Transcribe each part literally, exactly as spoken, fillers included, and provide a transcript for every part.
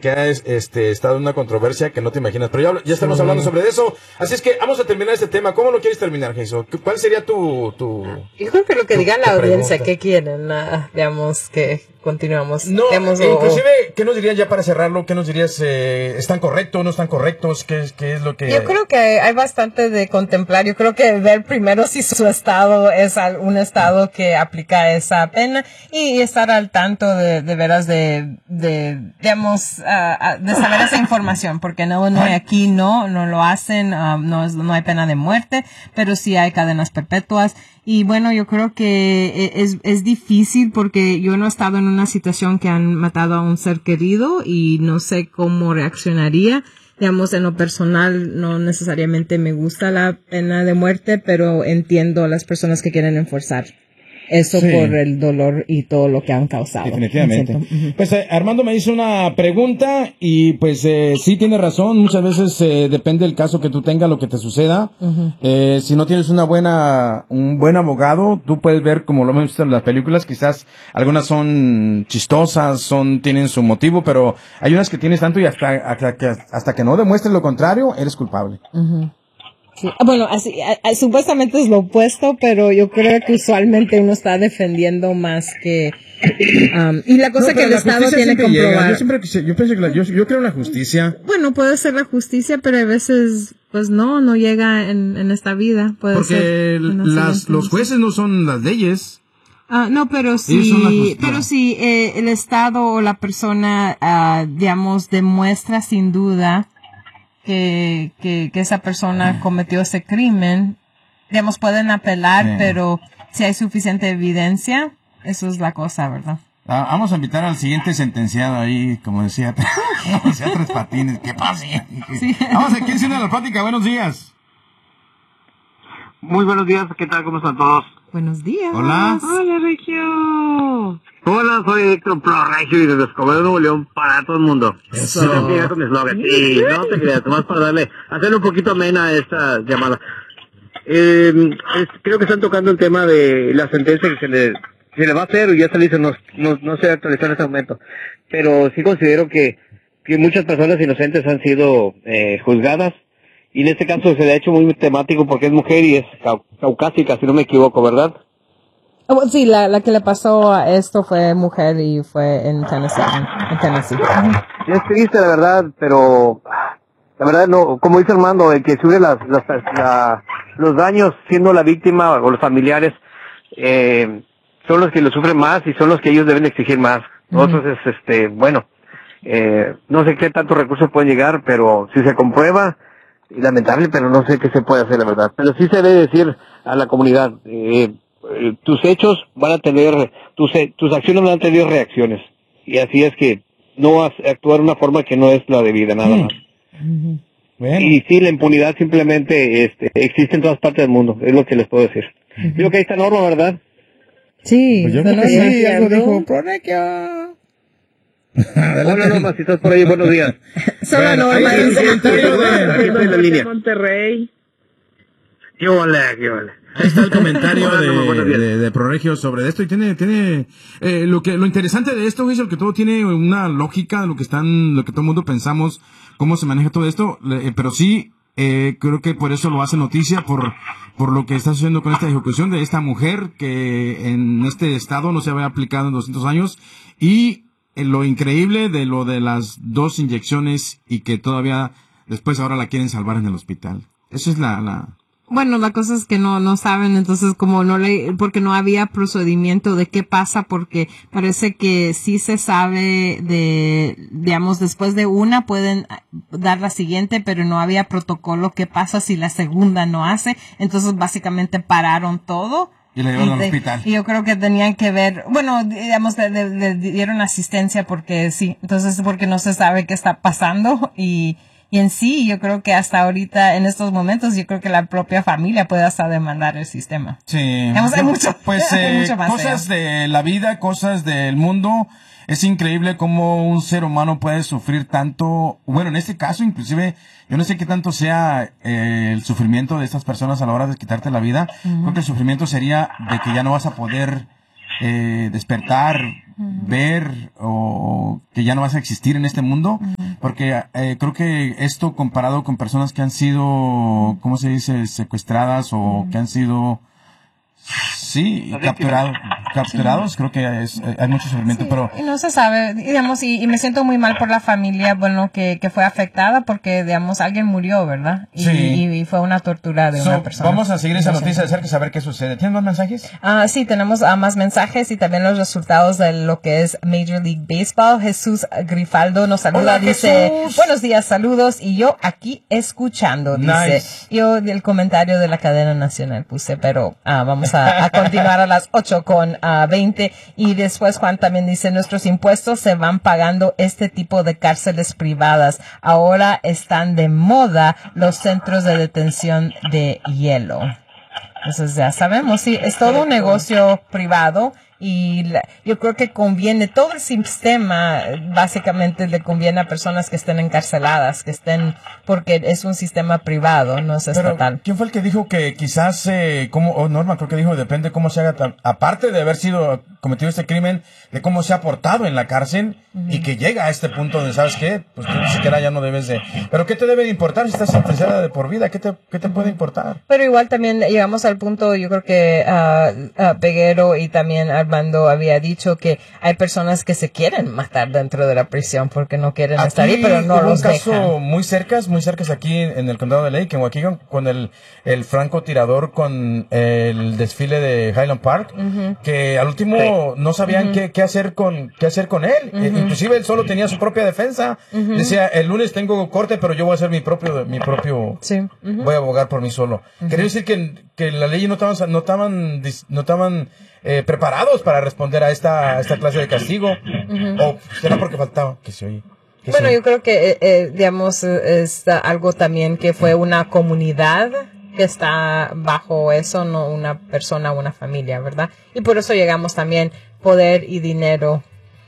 que ha este, estado en una controversia que no te imaginas. Pero ya, ya estamos sí. hablando sobre eso. Así es que vamos a terminar este tema. ¿Cómo lo quieres terminar, Jesús? ¿Cuál sería tu, tu Yo creo que lo que tu, diga la audiencia, ¿qué quieren? Uh, digamos que continuamos. No, Hemos, eh, inclusive, ¿qué nos dirías ya para cerrarlo? ¿Qué nos dirías? Eh, ¿Están correctos, no están correctos? ¿Qué, qué es lo que...? Yo creo que hay bastante de contemplar. Yo creo que ver primero si su estado es un estado que aplica esa pena y, y estar al tanto de, de veras de, de digamos, uh, de saber esa información, porque no, no hay aquí, no, no lo hacen, uh, no, es, no hay pena de muerte, pero sí hay cadenas perpetuas. Y bueno, yo creo que es, es difícil porque yo no he estado en una situación que han matado a un ser querido y no sé cómo reaccionaría. Digamos, en lo personal, no necesariamente me gusta la pena de muerte, pero entiendo a las personas que quieren enforzar eso sí. por el dolor y todo lo que han causado. Definitivamente. Uh-huh. Pues eh, Armando me hizo una pregunta y pues eh, sí tiene razón. Muchas veces eh, depende del caso que tú tengas, lo que te suceda. Uh-huh. Eh, si no tienes una buena, un buen abogado, tú puedes ver, como lo hemos visto en las películas, quizás algunas son chistosas, son, tienen su motivo, pero hay unas que tienes tanto y hasta, hasta, que, hasta que no demuestres lo contrario, eres culpable. Uh-huh. Sí. Bueno, así, a, a, supuestamente es lo opuesto, pero yo creo que usualmente uno está defendiendo más que... Um, y la cosa no, que el Estado tiene que comprobar... Yo siempre yo pienso que la, yo, yo creo en la justicia. Bueno, puede ser la justicia, pero a veces, pues no, no llega en, en esta vida. Puede Porque ser las, los jueces no son las leyes. Ah, no, pero si, pero si eh, el Estado o la persona, uh, digamos, demuestra sin duda... Que, que, que esa persona cometió ese crimen, digamos, pueden apelar, sí. pero si hay suficiente evidencia, eso es la cosa, ¿verdad? Ah, vamos a invitar al siguiente sentenciado ahí, como decía, como decía Tres Patines, que pase. Sí. Vamos aquí enciendo la plática, buenos días. Muy buenos días, ¿qué tal? ¿Cómo están todos? Buenos días. Hola. Hola, Regio. Hola, soy Héctor Pro Regio y desde Escobedo, Nuevo León, para todo el mundo. Eso. Llega con mi eslogan. Sí, no te creas, nomás para darle, hacerle un poquito amena a esta llamada. Eh, es, creo que están tocando el tema de la sentencia que se le, se le va a hacer, y ya se le dice, no, no, no se actualizó en este momento. Pero sí considero que, que muchas personas inocentes han sido eh, juzgadas. Y en este caso se le ha hecho muy temático porque es mujer y es cau caucásica, si no me equivoco, ¿verdad? Oh, sí, la, la que le pasó a esto fue mujer y fue en Tennessee. En Tennessee. Es triste, la verdad, pero la verdad no, como dice Armando, el que sufre las, las, la, los daños siendo la víctima o los familiares eh, son los que lo sufren más y son los que ellos deben exigir más. Nosotros uh-huh. es, este, bueno, eh, no sé qué tantos recursos pueden llegar, pero si se comprueba, y lamentable, pero no sé qué se puede hacer, la verdad. Pero sí se debe decir a la comunidad, eh, eh, tus hechos van a tener, tus, tus acciones van a tener reacciones. Y así es que no actuar de una forma que no es la debida, nada más. Mm. Bueno. Y sí, la impunidad simplemente este, existe en todas partes del mundo, es lo que les puedo decir. Uh-huh. Creo que ahí está Norma, ¿verdad? Sí, pues yo creo que sí, algo dijo Proregio. Hola Norma, si estás por ahí, buenos días. Hola Norma. Aquí estoy en la línea. Monterrey. Qué hola, qué hola. Ahí está el comentario de, de, de Proregio sobre esto y tiene, tiene, eh, lo que, lo interesante de esto es que todo tiene una lógica de lo que están, lo que todo el mundo pensamos, cómo se maneja todo esto, eh, pero sí, eh, creo que por eso lo hace noticia, por, por lo que está sucediendo con esta ejecución de esta mujer que en este estado no se había aplicado en doscientos años y lo increíble de lo de las dos inyecciones y que todavía después ahora la quieren salvar en el hospital. Eso es la, la... Bueno, la cosa es que no, no saben, entonces como no le, porque no había procedimiento de qué pasa, porque parece que sí se sabe de, digamos, después de una pueden dar la siguiente, pero no había protocolo qué pasa si la segunda no hace, entonces básicamente pararon todo. Y le llevaron al hospital. Y yo creo que tenían que ver, bueno, digamos, le, le, le dieron asistencia porque sí, entonces porque no se sabe qué está pasando y, y en sí yo creo que hasta ahorita, en estos momentos, yo creo que la propia familia puede hasta demandar el sistema. Sí. Digamos, hay mucho, pues hay eh, mucho más cosas allá. De la vida, cosas del mundo. Es increíble cómo un ser humano puede sufrir tanto, bueno, en este caso inclusive, yo no sé qué tanto sea eh, el sufrimiento de estas personas a la hora de quitarte la vida. Uh-huh. Creo que el sufrimiento sería de que ya no vas a poder eh, despertar, uh-huh. ver, o que ya no vas a existir en este mundo. Uh-huh. porque eh, creo que esto comparado con personas que han sido, ¿cómo se dice?, secuestradas o mm. que han sido... Sí, capturado, capturados, sí. Creo que es, hay mucho sufrimiento, sí, pero... Y no se sabe, digamos, y, y me siento muy mal por la familia, bueno, que, que fue afectada porque, digamos, alguien murió, ¿verdad? Y, sí. y, y fue una tortura de so, una persona. Vamos a seguir esa noticia de cerca y saber qué sucede. ¿Tienes más mensajes? Ah, sí, tenemos uh, más mensajes y también los resultados de lo que es Major League Baseball. Jesús Grifaldo nos saluda, Hola, dice, Jesús. Buenos días, saludos, y yo aquí escuchando, dice. Nice. Yo el comentario de la cadena nacional puse, pero uh, vamos a A, a continuar a las ocho con uh, veinte y después Juan también dice nuestros impuestos se van pagando este tipo de cárceles privadas. Ahora están de moda los centros de detención de hielo. Entonces ya sabemos, sí, es todo un negocio privado y la, yo creo que conviene, todo el sistema básicamente le conviene a personas que estén encarceladas, que estén, porque es un sistema privado, no es estatal. Pero, ¿quién fue el que dijo que quizás, eh, como, o oh, Norma creo que dijo, depende cómo se haga, aparte de haber sido cometido este crimen, de cómo se ha portado en la cárcel uh-huh. y que llega a este punto donde, ¿sabes qué? Pues tú ni siquiera ya no debes de... Pero ¿qué te debe importar si estás sentenciada de por vida? ¿Qué te, qué te puede importar? Pero igual también llegamos al punto, yo creo que uh, uh, Peguero y también Armando había dicho que hay personas que se quieren matar dentro de la prisión porque no quieren aquí estar ahí, pero no los dejan. Hubo un caso muy cerca, muy cerca aquí en el condado de Lake, en Waukegan, con el, el francotirador con el desfile de Highland Park, uh-huh. que al último sí. no sabían uh-huh. qué, qué hacer con qué hacer con él. Uh-huh. Eh, inclusive él solo tenía su propia defensa. Uh-huh. Decía, el lunes tengo corte, pero yo voy a hacer mi propio, mi propio, sí. uh-huh. voy a abogar por mí solo. Uh-huh. Quería decir que, que la ley no estaban, no estaban, no estaban eh, preparados para responder a esta, a esta clase de castigo. Uh-huh. O será porque faltaba que se oye. Bueno, yo creo que, eh, digamos, es algo también que fue una comunidad que está bajo eso, no una persona o una familia, ¿verdad? Y por eso llegamos también poder y dinero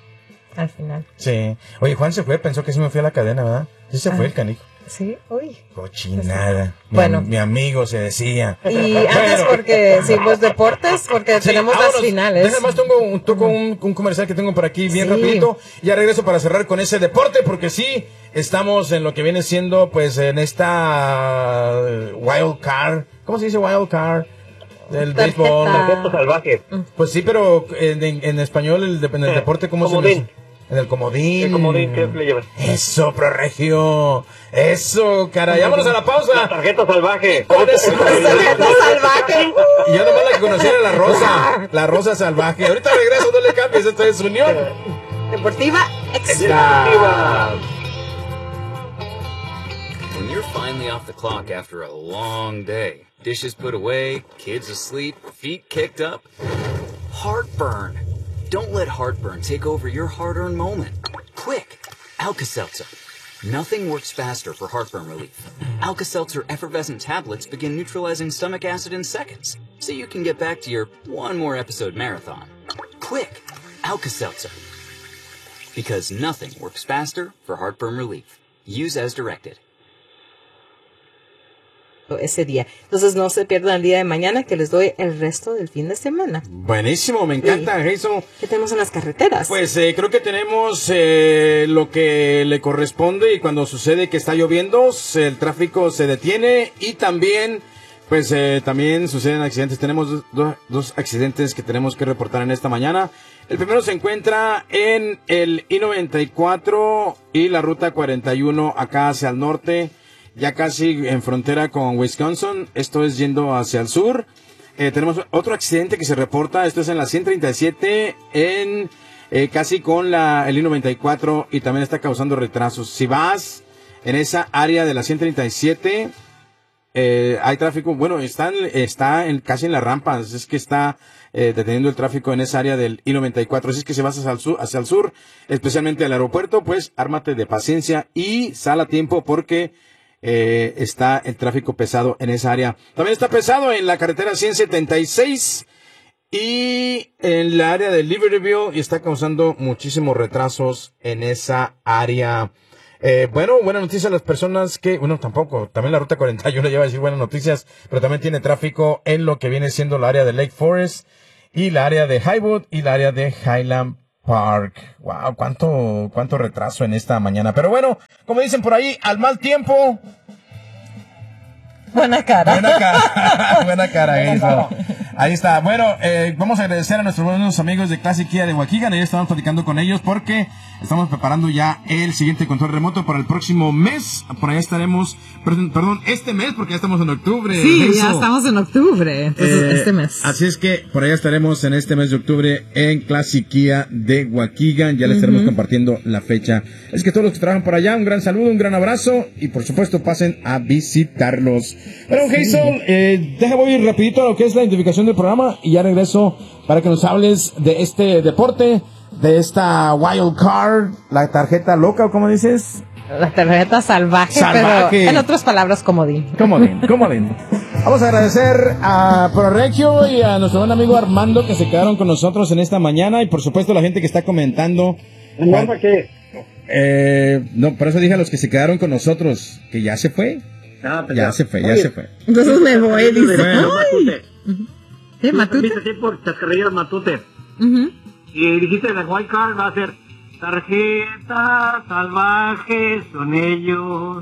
al final. Sí. Oye, Juan se fue, pensó que sí me fui a la cadena, ¿verdad? Sí se ah, fue el canijo. Sí, uy. Cochinada. Mi, bueno. Mi amigo se decía. Y antes porque, sí, pues deportes, porque sí, tenemos vámonos, las finales. Déjame más, tengo, un, toco un, un comercial que tengo por aquí bien sí. rapidito. Ya regreso para cerrar con ese deporte, porque sí, estamos en lo que viene siendo, pues, en esta wild card. ¿Cómo se dice wild card? Del béisbol. Tarjeta salvaje. Pues sí, pero en, en, en español, el, en el deporte, ¿cómo se dice? En el comodín. El comodín, ¿qué le llevan? Eso, Proregio. Eso, caray. Vámonos a la pausa. La tarjeta salvaje. La tarjeta salvaje. Y yo nomás la que conociera la rosa. La rosa salvaje. Ahorita regreso, no le cambies. Esto es Unión Deportiva Extra. Deportiva. When you're finally off the clock after a long day, dishes put away, kids asleep, feet kicked up, heartburn. Don't let heartburn take over your hard-earned moment. Quick, Alka-Seltzer. Nothing works faster for heartburn relief. Alka-Seltzer effervescent tablets begin neutralizing stomach acid in seconds, so you can get back to your one more episode marathon. Quick, Alka-Seltzer. Because nothing works faster for heartburn relief. Use as directed. Ese día. Entonces no se pierdan el día de mañana que les doy el resto del fin de semana. Buenísimo, me encanta sí. eso. ¿Qué tenemos en las carreteras? Pues eh, creo que tenemos eh, lo que le corresponde y cuando sucede que está lloviendo el tráfico se detiene y también pues eh, también suceden accidentes. Tenemos dos, dos, dos accidentes que tenemos que reportar en esta mañana. El primero se encuentra en el I noventa y cuatro y la ruta cuarenta y uno acá hacia el norte. Ya casi en frontera con Wisconsin, esto es yendo hacia el sur. Eh, tenemos otro accidente que se reporta, esto es en la ciento treinta y siete, en eh, casi con la el I noventa y cuatro y también está causando retrasos. Si vas en esa área de la ciento treinta y siete, eh, hay tráfico, bueno, está, está en, casi en la rampa, es que está eh, deteniendo el tráfico en esa área del I noventa y cuatro. Así es que si vas hacia el sur, hacia el sur, especialmente al aeropuerto, pues ármate de paciencia y sal a tiempo porque Eh, está el tráfico pesado en esa área. También está pesado en la carretera ciento setenta y seis y en la área de Libertyville y está causando muchísimos retrasos en esa área. Eh, bueno, buena noticia a las personas que, bueno, tampoco, también la ruta cuarenta y uno lleva a decir buenas noticias, pero también tiene tráfico en lo que viene siendo la área de Lake Forest y la área de Highwood y la área de Highland Park. Wow, cuánto, cuánto retraso en esta mañana. Pero bueno, como dicen por ahí, al mal tiempo... Buena cara. Buena cara. Buena cara, eso. Ahí está. Bueno, eh, vamos a agradecer a nuestros buenos amigos de Classic Kia de Waukegan. Ayer estamos platicando con ellos porque estamos preparando ya el siguiente control remoto para el próximo mes. Por ahí estaremos, perdón, perdón este mes porque ya estamos en octubre. Sí, eso. ya estamos en octubre. Entonces, Eh, este mes. Así es que por allá estaremos en este mes de octubre en Classic Kia de Waukegan. Ya les estaremos uh-huh. compartiendo la fecha. Es que todos los que trabajan por allá, un gran saludo, un gran abrazo y por supuesto pasen a visitarlos. Bueno, Hazel, eh, deja voy rapidito a lo que es la identificación del programa y ya regreso para que nos hables de este deporte, de esta wild card, la tarjeta loca, ¿o cómo dices? La tarjeta salvaje, salvaje, pero en otras palabras, comodín. Comodín, comodín. Vamos a agradecer a ProRegio y a nuestro buen amigo Armando que se quedaron con nosotros en esta mañana y por supuesto la gente que está comentando. ¿Armando qué? Eh, no, por eso dije a los que se quedaron con nosotros, que ya se fue. Ah, pues ya, ya se fue, ya oye, se fue. Entonces me voy, dice. Bueno, Matute. ¿Qué, Matute? Sí, por chascarrillos Matute. Uh-huh. Y dijiste la wild card va a ser tarjeta salvaje, son ellos.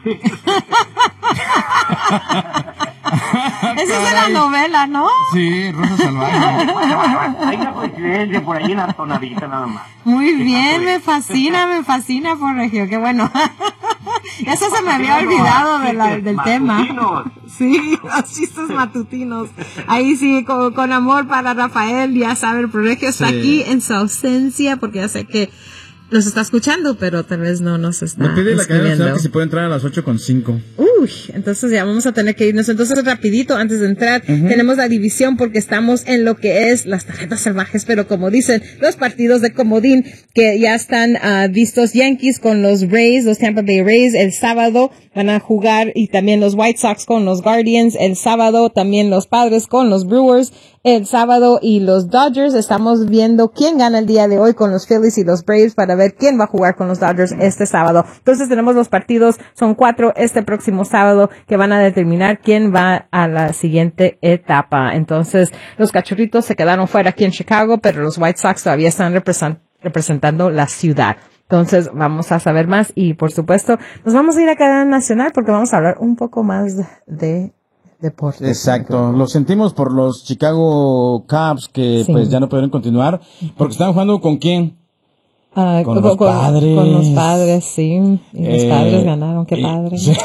Esa es de la novela, ¿no? Sí, Rosa Salvaje. Hay una coincidencia por ahí en la tonadita nada más. Muy bien, me fascina, me fascina, Porregio, qué bueno. Eso se me había olvidado de la, del tema. Sí, los chistes matutinos. Ahí sí, con, con amor para Rafael, ya sabe, el Porregio está sí. aquí en su ausencia, porque ya sé que nos está escuchando, pero tal vez no nos está me pide la cadena que se puede entrar a las ocho con cinco. Uy, entonces ya vamos a tener que irnos. Entonces, rapidito, antes de entrar, uh-huh. tenemos la división porque estamos en lo que es las tarjetas salvajes, pero como dicen, los partidos de comodín que ya están uh, vistos. Yankees con los Rays, los Tampa Bay Rays, el sábado van a jugar, y también los White Sox con los Guardians, el sábado también los Padres con los Brewers, el sábado, y los Dodgers. Estamos viendo quién gana el día de hoy con los Phillies y los Braves para ver quién va a jugar con los Dodgers este sábado. Entonces tenemos los partidos, son cuatro este próximo sábado que van a determinar quién va a la siguiente etapa. Entonces los Cachorritos se quedaron fuera aquí en Chicago, pero los White Sox todavía están represent- representando la ciudad. Entonces vamos a saber más y por supuesto nos vamos a ir a Cadena Nacional porque vamos a hablar un poco más de deportes. Exacto, lo sentimos por los Chicago Cubs que sí. pues ya no pudieron continuar porque estaban jugando con quién. Uh, con, con los con, padres. Con los padres, sí. Y los eh, padres ganaron, qué y, padre. Sí.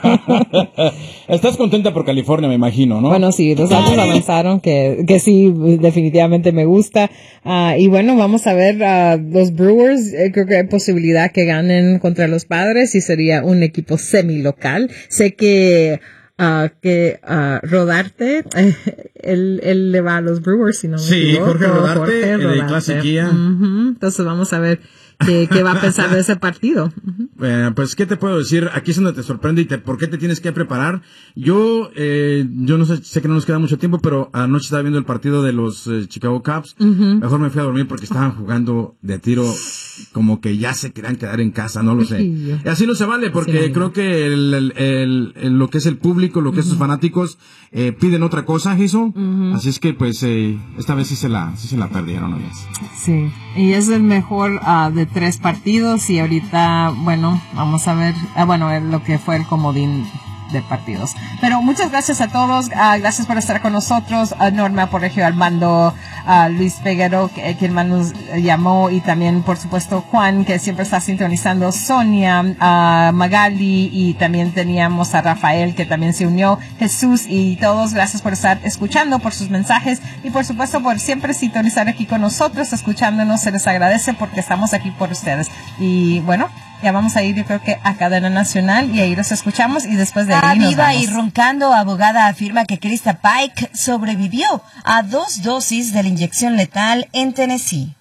Estás contenta por California, me imagino, ¿no? Bueno, sí, los datos avanzaron, que, que sí, definitivamente me gusta. Uh, y bueno, vamos a ver uh, los Brewers. Eh, creo que hay posibilidad que ganen contra los padres y sería un equipo semi-local. Sé que Uh, que uh, Rodarte, eh, él, él le va a los Brewers, si no me sí, equivoco. Jorge Rodarte, Jorge Rodarte. de Classic Kia. Uh-huh. Entonces vamos a ver qué, qué va a pensar de ese partido. Uh-huh. Eh, pues, ¿qué te puedo decir? Aquí es donde te sorprende y te, por qué te tienes que preparar. Yo, eh, yo no sé, sé que no nos queda mucho tiempo, pero anoche estaba viendo el partido de los eh, Chicago Cubs. Uh-huh. Mejor me fui a dormir porque estaban jugando de tiro como que ya se querían quedar en casa, no lo sé. Y así no se vale porque sí, creo que el, el, el, el, lo que es el público, lo que uh-huh. es sus fanáticos, eh, piden otra cosa, Jason. Uh-huh. Así es que, pues, eh, esta vez sí se la, sí se la perdieron, ¿no? Sí. Y es el mejor uh, de tres partidos y ahorita, bueno, vamos a ver, uh, bueno, lo que fue el comodín de partidos. Pero muchas gracias a todos, uh, gracias por estar con nosotros, uh, Norma Porregio, Armando, uh, Luis Peguero, que, quien más nos llamó, y también por supuesto Juan, que siempre está sintonizando, Sonia, uh, Magali, y también teníamos a Rafael, que también se unió, Jesús, y todos, gracias por estar escuchando, por sus mensajes, y por supuesto por siempre sintonizar aquí con nosotros, escuchándonos, se les agradece porque estamos aquí por ustedes. Y bueno, ya vamos a ir, yo creo que a Cadena Nacional, y ahí los escuchamos y después de ahí ah, nos viva vamos. Y roncando, abogada afirma que Krista Pike sobrevivió a dos dosis de la inyección letal en Tennessee.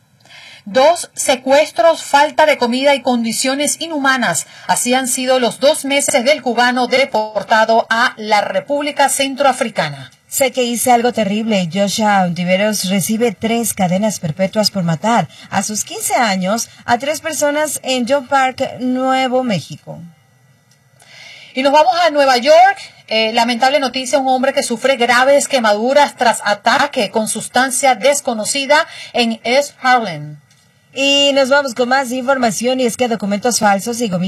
Dos secuestros, falta de comida y condiciones inhumanas. Así han sido los dos meses del cubano deportado a la República Centroafricana. Sé que hice algo terrible. Joshua Ontiveros recibe tres cadenas perpetuas por matar a sus quince años a tres personas en John Park, Nuevo México. Y nos vamos a Nueva York. Eh, lamentable noticia, un hombre que sufre graves quemaduras tras ataque con sustancia desconocida en East Harlem. Y nos vamos con más información, y es que documentos falsos y gomitas